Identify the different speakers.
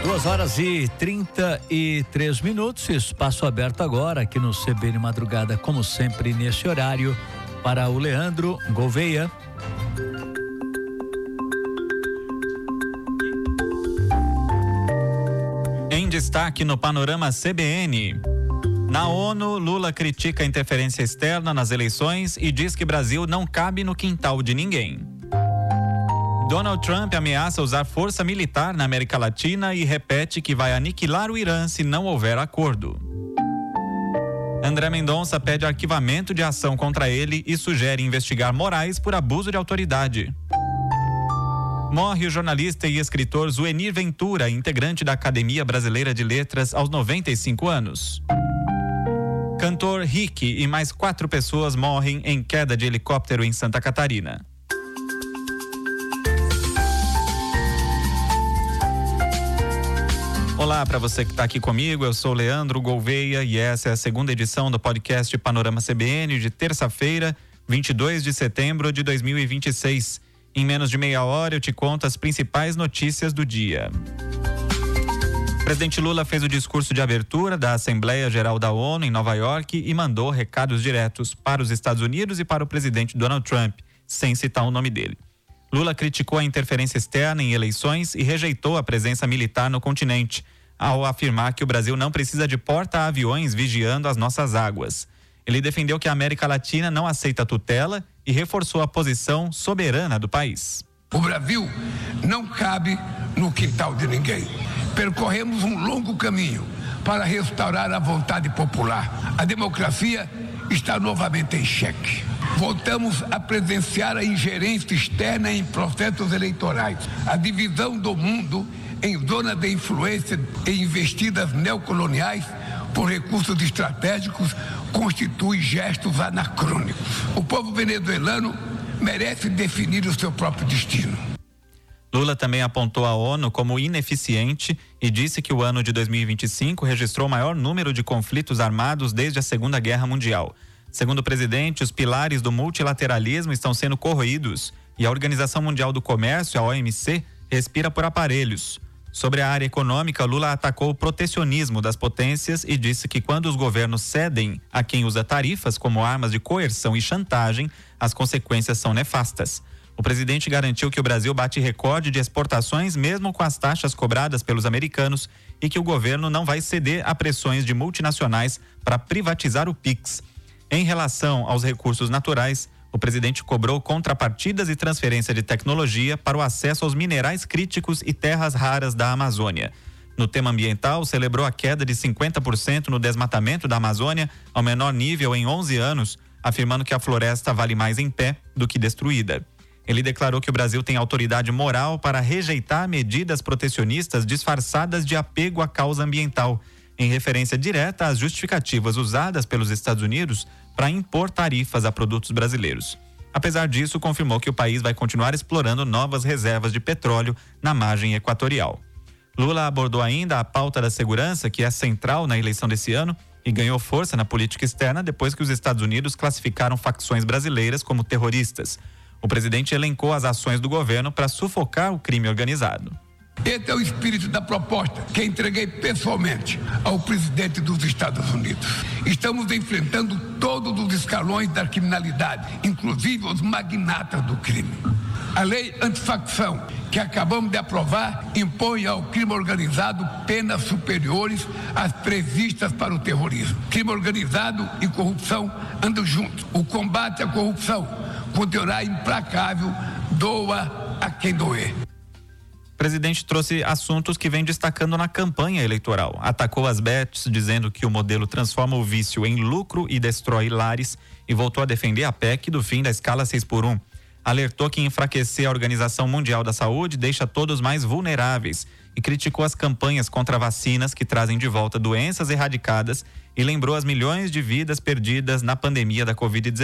Speaker 1: 2h33, espaço aberto agora aqui no CBN Madrugada, como sempre nesse horário, para o Leandro Gouveia.
Speaker 2: Em destaque no Panorama CBN. Na ONU, Lula critica a interferência externa nas eleições e diz que Brasil não cabe no quintal de ninguém. Donald Trump ameaça usar força militar na América Latina e repete que vai aniquilar o Irã se não houver acordo. André Mendonça pede arquivamento de ação contra ele e sugere investigar Moraes por abuso de autoridade. Morre o jornalista e escritor Zuenir Ventura, integrante da Academia Brasileira de Letras, aos 95 anos. Cantor Rick e mais 4 pessoas morrem em queda de helicóptero em Santa Catarina. Olá para você que está aqui comigo, eu sou Leandro Gouveia e essa é a segunda edição do podcast Panorama CBN de terça-feira, 22 de setembro de 2026. Em menos de meia hora eu te conto as principais notícias do dia. O presidente Lula fez o discurso de abertura da Assembleia Geral da ONU em Nova York e mandou recados diretos para os Estados Unidos e para o presidente Donald Trump, sem citar o nome dele. Lula criticou a interferência externa em eleições e rejeitou a presença militar no continente, ao afirmar que o Brasil não precisa de porta-aviões vigiando as nossas águas. Ele defendeu que a América Latina não aceita tutela e reforçou a posição soberana do país.
Speaker 3: O Brasil não cabe no quintal de ninguém. Percorremos um longo caminho para restaurar a vontade popular. A democracia está novamente em xeque. Voltamos a presenciar a ingerência externa em processos eleitorais, a divisão do mundo em zona de influência e investidas neocoloniais por recursos estratégicos constitui gestos anacrônicos. O povo venezuelano merece definir o seu próprio destino.
Speaker 2: Lula também apontou a ONU como ineficiente e disse que o ano de 2025 registrou o maior número de conflitos armados desde a Segunda Guerra Mundial. Segundo o presidente, os pilares do multilateralismo estão sendo corroídos e a Organização Mundial do Comércio, a OMC, respira por aparelhos. Sobre a área econômica, Lula atacou o protecionismo das potências e disse que quando os governos cedem a quem usa tarifas como armas de coerção e chantagem, as consequências são nefastas. O presidente garantiu que o Brasil bate recorde de exportações mesmo com as taxas cobradas pelos americanos e que o governo não vai ceder a pressões de multinacionais para privatizar o PIX. Em relação aos recursos naturais, o presidente cobrou contrapartidas e transferência de tecnologia para o acesso aos minerais críticos e terras raras da Amazônia. No tema ambiental, celebrou a queda de 50% no desmatamento da Amazônia, ao menor nível em 11 anos, afirmando que a floresta vale mais em pé do que destruída. Ele declarou que o Brasil tem autoridade moral para rejeitar medidas protecionistas disfarçadas de apego à causa ambiental, em referência direta às justificativas usadas pelos Estados Unidos para impor tarifas a produtos brasileiros. Apesar disso, confirmou que o país vai continuar explorando novas reservas de petróleo na margem equatorial. Lula abordou ainda a pauta da segurança, que é central na eleição desse ano, e ganhou força na política externa depois que os Estados Unidos classificaram facções brasileiras como terroristas. O presidente elencou as ações do governo para sufocar o crime organizado.
Speaker 3: Esse é o espírito da proposta que entreguei pessoalmente ao presidente dos Estados Unidos. Estamos enfrentando todos os escalões da criminalidade, inclusive os magnatas do crime. A lei antifacção, que acabamos de aprovar, impõe ao crime organizado penas superiores às previstas para o terrorismo. Crime organizado e corrupção andam juntos. O combate à corrupção continuará implacável, doa a quem doer.
Speaker 2: O presidente trouxe assuntos que vem destacando na campanha eleitoral. Atacou as bets, dizendo que o modelo transforma o vício em lucro e destrói lares, e voltou a defender a PEC do fim da escala 6x1. Alertou que enfraquecer a Organização Mundial da Saúde deixa todos mais vulneráveis e criticou as campanhas contra vacinas que trazem de volta doenças erradicadas e lembrou as milhões de vidas perdidas na pandemia da Covid-19.